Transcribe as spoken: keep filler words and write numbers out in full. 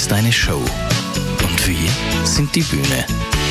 ist eine Show? Und wir sind die Bühne.